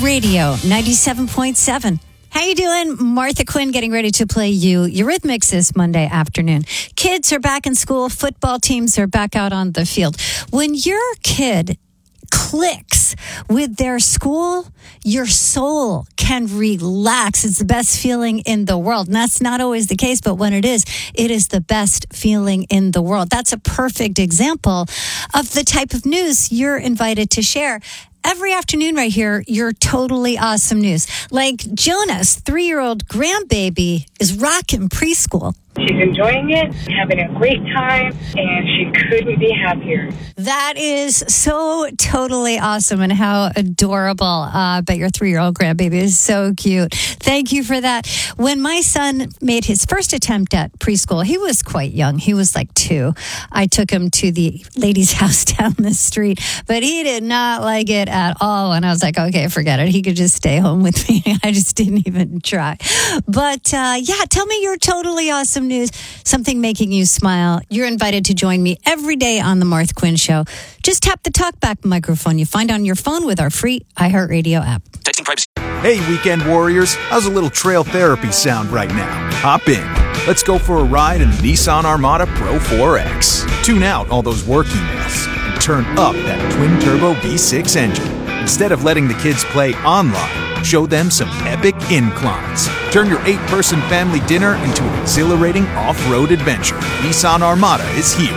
Radio 97.7. How you doing? Martha Quinn getting ready to play you Eurythmics this Monday afternoon. Kids are back in school. Football teams are back out on the field. When your kid clicks with their school, your soul can relax. It's the best feeling in the world. And that's not always the case, but when it is the best feeling in the world. That's a perfect example of the type of news you're invited to share. Every afternoon right here, you're totally awesome news. Like Jonas, 3-year-old grandbaby, is rocking preschool. She's enjoying it, having a great time, and she couldn't be happier. That is so totally awesome, and how adorable. But your 3-year-old grandbaby is so cute. Thank you for that. When my son made his first attempt at preschool, he was quite young. He was like 2. I took him to the lady's house down the street, but he did not like it at all. And I was like, okay, forget it. He could just stay home with me. I just didn't even try. But yeah, tell me your totally awesome news, something making you smile. You're invited to join me every day on the Martha Quinn Show. Just tap the talkback microphone you find on your phone with our free iHeartRadio app. Texting privacy. Hey, weekend warriors. How's a little trail therapy sound right now? Hop in. Let's go for a ride in the Nissan Armada Pro 4X. Tune out all those work emails and turn up that twin-turbo V6 engine. Instead of letting the kids play online, show them some epic inclines. Turn your 8-person family dinner into an exhilarating off-road adventure. Nissan Armada is here.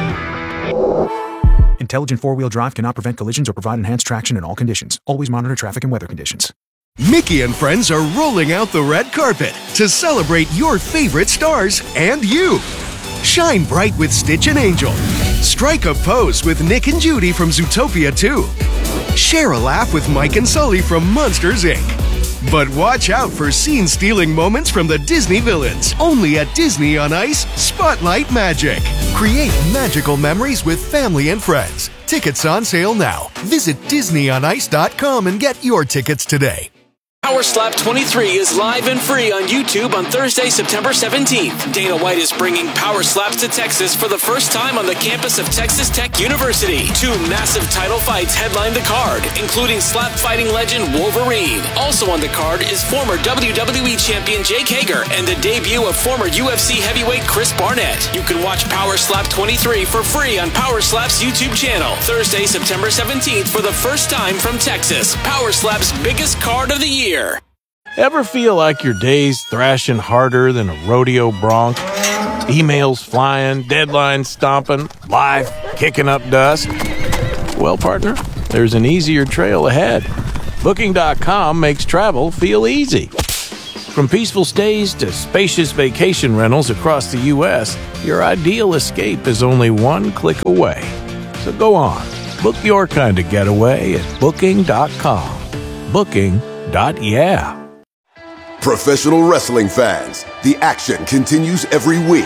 Intelligent four-wheel drive cannot prevent collisions or provide enhanced traction in all conditions. Always monitor traffic and weather conditions. Mickey and friends are rolling out the red carpet to celebrate your favorite stars and you. Shine bright with Stitch and Angel. Strike a pose with Nick and Judy from Zootopia 2. Share a laugh with Mike and Sully from Monsters, Inc. But watch out for scene-stealing moments from the Disney villains. Only at Disney on Ice Spotlight Magic. Create magical memories with family and friends. Tickets on sale now. Visit DisneyOnIce.com and get your tickets today. Power Slap 23 is live and free on YouTube on Thursday, September 17th. Dana White is bringing Power Slaps to Texas for the first time on the campus of Texas Tech University. 2 massive title fights headline the card, including slap fighting legend Wolverine. Also on the card is former WWE champion Jake Hager and the debut of former UFC heavyweight Chris Barnett. You can watch Power Slap 23 for free on Power Slap's YouTube channel. Thursday, September 17th for the first time from Texas. Power Slap's biggest card of the year. Ever feel like your day's thrashing harder than a rodeo bronc? Emails flying, deadlines stomping, life kicking up dust? Well, partner, there's an easier trail ahead. Booking.com makes travel feel easy. From peaceful stays to spacious vacation rentals across the U.S., your ideal escape is only one click away. So go on, book your kind of getaway at Booking.com. Booking.yeah. Professional wrestling fans, the action continues every week.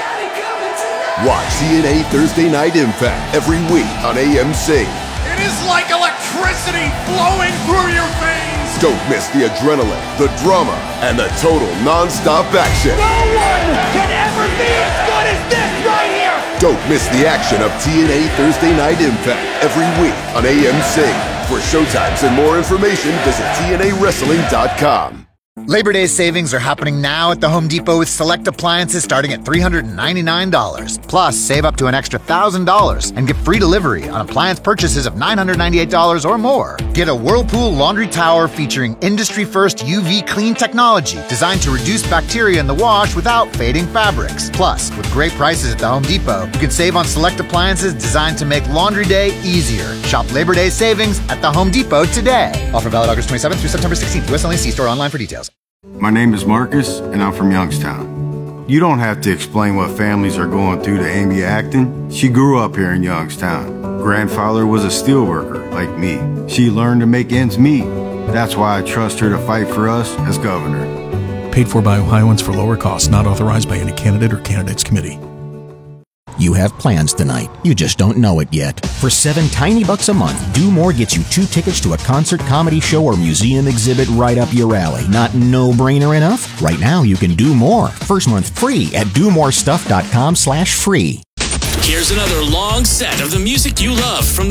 Watch TNA Thursday Night Impact every week on AMC. It is like electricity flowing through your veins. Don't miss the adrenaline, the drama, and the total non-stop action. No one can ever be as good as this right here. Don't miss the action of TNA Thursday Night Impact every week on AMC. For showtimes and more information, visit TNAWrestling.com. Labor Day savings are happening now at the Home Depot with select appliances starting at $399. Plus, save up to an extra $1,000 and get free delivery on appliance purchases of $998 or more. Get a Whirlpool laundry tower featuring industry-first UV clean technology designed to reduce bacteria in the wash without fading fabrics. Plus, with great prices at the Home Depot, you can save on select appliances designed to make laundry day easier. Shop Labor Day savings at the Home Depot today. Offer valid August 27th through September 16th. U.S. only. See store online for details. My name is Marcus, and I'm from Youngstown. You don't have to explain what families are going through to Amy Acton. She grew up here in Youngstown. Grandfather was a steelworker, like me. She learned to make ends meet. That's why I trust her to fight for us as governor. Paid for by Ohioans for lower costs, not authorized by any candidate or candidates committee. You have plans tonight. You just don't know it yet. For $7 tiny a month, Do More gets you 2 tickets to a concert, comedy show, or museum exhibit right up your alley. Not no-brainer enough? Right now, you can do more. First month free at domorestuff.com/free. Here's another long set of the music you love from the